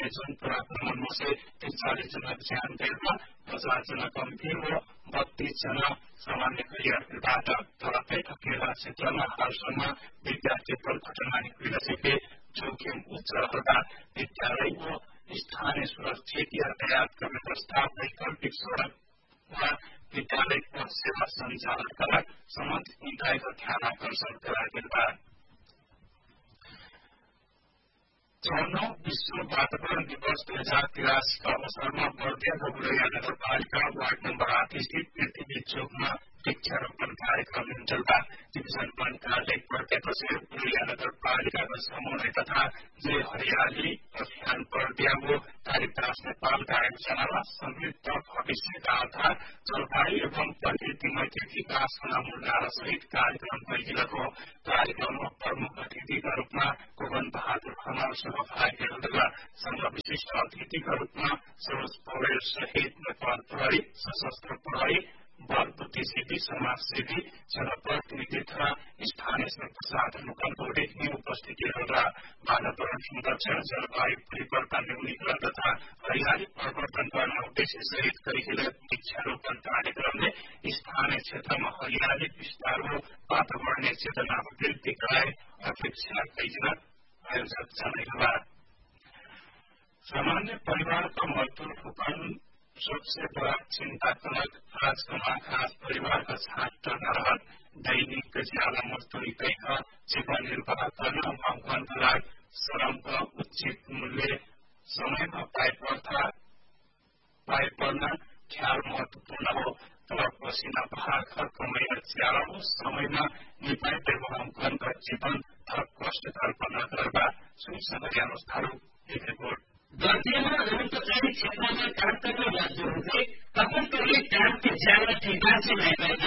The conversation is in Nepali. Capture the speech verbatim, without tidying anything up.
जुन पुराक्रमण से चालीस जना ज्यान गएमा पचास जना गम्भीर र बत्तीस जना सामान्य क्रियाबाट थपै अकेला क्षेत्रमा हालसम्म विद्यार्थी दुर्घटना निस्किसके जोखिम उच्च रहँदा विद्यालयको स्थानीय सुरक्षित यातायातका व्यवस्था वैकल्पिक सड़क वा विद्यालयको सेवा सञ्चालनका लागि सम्बन्धित निकायको ध्यान आकर्षण गराइएको चौनौ विश्व वातावरण दिवस दुई हजार तिरासीका अवसरमा बर्दिया र गुरैया नगरपालिका वार्ड नम्बर आठ स्थित पृथ्वी चोकमा वृक्षारोपण कार्यक्रम निम्टलका डिभिजन वन कार्यालय बर्दियापछि गुरैया नगरपालिकाका समन्वय तथा जय हरियाली अभियान बर्दियाको कालिदास नेपालका आयोजनामा समृद्ध भविष्यका आधार जलवायु एवं प्रकृति मैत्री विकास मुद्दा सहित कार्यक्रम भइरहेको कार्यक्रममा प्रमुख अतिथिका रूपमा गोवन बहादुर खनाल सहभागी हुँदा संघ विशिष्ट अतिथिका रूपमा सरोज पौडेल सहित नेपाल प्रहरी सशस्त्र प्रहरी बल बुद्धिजीवी समाजसेवी जनप्रतिनिधि तथा स्थानीय प्रसाधनका उल्लेखनीय उपस्थिति रहेर वातावरण संरक्षण जलवायु परिवर्तन न्यूनीकरण तथा हरियाली प्रवर्तन गर्ने उद्देश्य सहित गरिरहेको वृक्षारोपण कार्यक्रमले स्थानीय क्षेत्रमा हरियाली विस्तार र वातावरणीय चेतनाको वृद्धि गराए अपेक्षा गरिन आयोजक जनाएका सामान्य परिवारका मजदूर भूकम्प सबसे बड़ा चिंताजनक राजकुमार खास परिवार का छात्र नरहत दैनिक ज्यादा मजदूरी कईका जीवन निर्वाह गर्न भगवान लाग श्रम का उचित मूल्य समय में पाए पर्दा पाए पर्न ख्याल महत्वपूर्ण हो तर पसीना बहा घर कमाइया ज्यादा हो समय में निपाए भगवान का जीवन थप कष्टकर बना करवा सूचना अनुसार एक रिपोर्ट बर्दियामा अनुपचारिक क्षेत्रमा काम गर्ने मजदूरहरूले कपन करले काम की ज्यादा ठेका से नहीं